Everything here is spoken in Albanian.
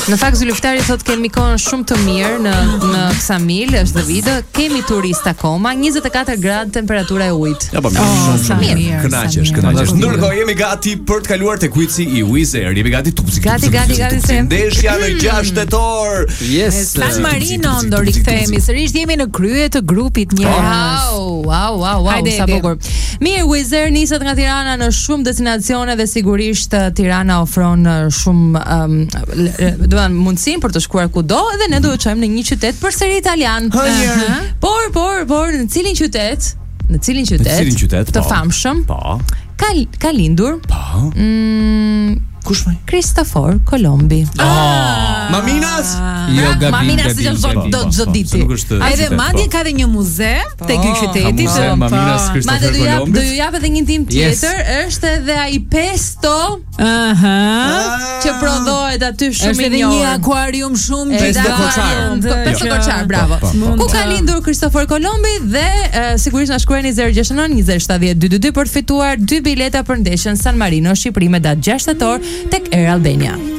Në fakt zylftari thotë kemi kohën shumë të mirë në Ksamil, është David, kemi turist akoma, 24 gradë temperatura e ujit. Ja po mirë. Kënaqesh. Ndërkohë jemi gati për të kaluar te quizi i Wizz Air. Jemi gati tuzi. Gati se. Ndeshja në 6 tetor. Yes. San Marino do rikthehemi sërish, jemi në krye të grupit 1. Wow, sa bukur. Mirë, Wizz Air niset nga Tirana në shumë destinacione dhe sigurisht Tirana ofron shumë mundësinë për të shkuar kudo dhe ne do të çojmë në një qytet përsëri italian. Por në cilin qytet? Në cilin qytet? Të famshëm. Po. Ka lindur. Po. Kush më? Kristofor Kolombi. Maminas? Jo, Maminas do çdo ditë. Edhe madje ka dhe një muze te ky qyteti. Maminas Kristofor Kolombi. Do ju jap edhe një tim tjetër, është edhe ai pesto. Që prodhohet aty shumë i njohur. Është një akuarium shumë Pesto Koçar, bravo. Ku ka lindur Kristofor Kolombi dhe sigurisht na shkruani 069 20 70 222 për të fituar 2 bileta për ndeshjen San Marino Shqipëri me datë 6 tetor tek Air Albania.